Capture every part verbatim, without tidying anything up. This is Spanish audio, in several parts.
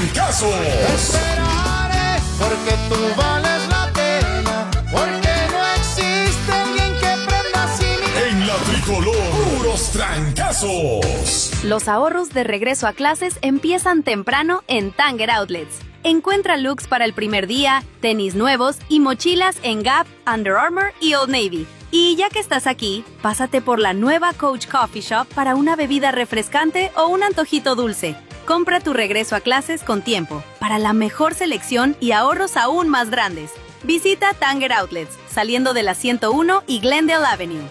trancazo. Te esperaré porque tú vales la pena, porque no existe alguien que prenda así mi... En la Tricolor, puros trancazos. Los ahorros de regreso a clases empiezan temprano en Tanger Outlets. Encuentra looks para el primer día, tenis nuevos y mochilas en Gap, Under Armour y Old Navy. Y ya que estás aquí, pásate por la nueva Coach Coffee Shop para una bebida refrescante o un antojito dulce. Compra tu regreso a clases con tiempo, para la mejor selección y ahorros aún más grandes. Visita Tanger Outlets, saliendo de la ciento uno y Glendale Avenue.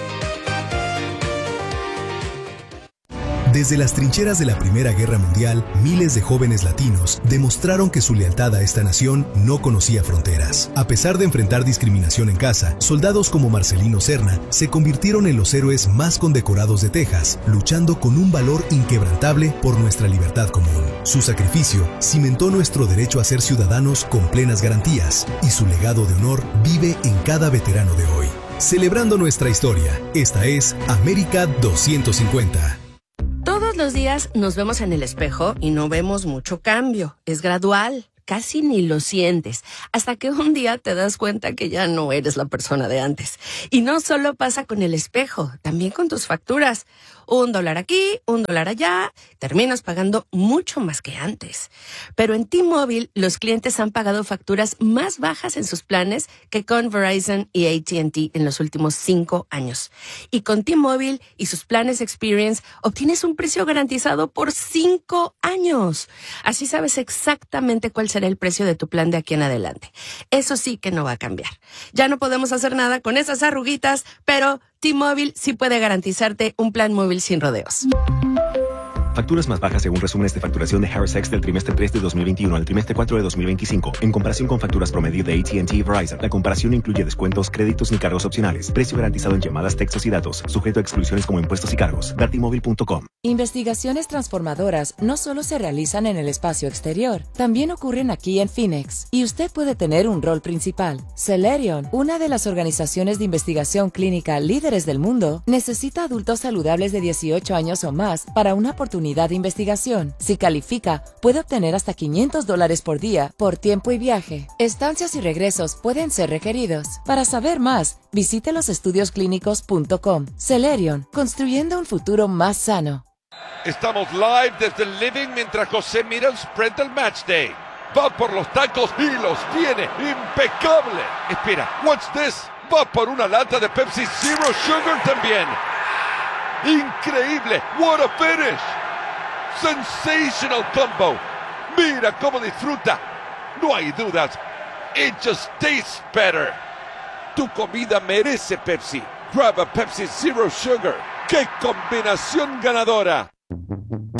Desde las trincheras de la Primera Guerra Mundial, miles de jóvenes latinos demostraron que su lealtad a esta nación no conocía fronteras. A pesar de enfrentar discriminación en casa, soldados como Marcelino Serna se convirtieron en los héroes más condecorados de Texas, luchando con un valor inquebrantable por nuestra libertad común. Su sacrificio cimentó nuestro derecho a ser ciudadanos con plenas garantías, y su legado de honor vive en cada veterano de hoy. Celebrando nuestra historia, esta es América doscientos cincuenta. Todos los días nos vemos en el espejo y no vemos mucho cambio. Es gradual, casi ni lo sientes, hasta que un día te das cuenta que ya no eres la persona de antes. Y no solo pasa con el espejo, también con tus facturas. Un dólar aquí, un dólar allá, terminas pagando mucho más que antes. Pero en T-Mobile, los clientes han pagado facturas más bajas en sus planes que con Verizon y A T and T en los últimos cinco años. Y con T-Mobile y sus planes Experience, obtienes un precio garantizado por cinco años. Así sabes exactamente cuál será el precio de tu plan de aquí en adelante. Eso sí que no va a cambiar. Ya no podemos hacer nada con esas arruguitas, pero T-Mobile sí puede garantizarte un plan móvil sin rodeos. Facturas más bajas según resúmenes de facturación de Harris X del trimestre tres de dos mil veintiuno al trimestre cuatro de dos mil veinticinco. En comparación con facturas promedio de A T and T y Verizon, la comparación no incluye descuentos, créditos ni cargos opcionales. Precio garantizado en llamadas, textos y datos. Sujeto a exclusiones como impuestos y cargos. Ver T Mobile punto com. Investigaciones transformadoras no solo se realizan en el espacio exterior, también ocurren aquí en Phoenix. Y usted puede tener un rol principal. Celerion, una de las organizaciones de investigación clínica líderes del mundo, necesita adultos saludables de dieciocho años o más para una oportunidad de investigación. Si califica, puede obtener hasta quinientos dólares por día por tiempo y viaje. Estancias y regresos pueden ser requeridos. Para saber más, visite los estudios clínicos punto com. Celerion, construyendo un futuro más sano. Estamos live desde el living mientras José mira el spread del match day. Va por los tacos y los tiene impecable. Espera, what's this? Va por una lata de Pepsi Zero Sugar también. Increíble, what a finish. Sensational combo. Mira cómo disfruta. No hay dudas. It just tastes better. Tu comida merece Pepsi. Grab a Pepsi Zero Sugar. ¡Qué combinación ganadora!